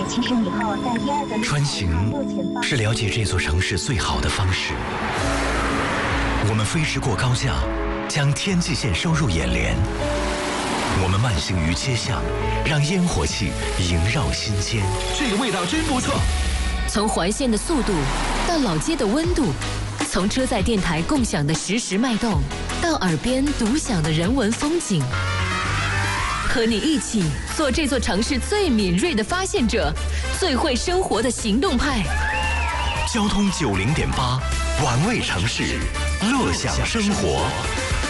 穿行是了解这座城市最好的方式。我们飞驰过高架，将天际线收入眼帘。我们慢行于街巷，让烟火气萦绕心间。 这个味道真不错。 从环线的速度到老街的温度，从车载电台共享的实时脉动，到耳边独享的人文风景。和你一起做这座城市最敏锐的发现者，最会生活的行动派。 交通90.8，玩味城市，乐享生活。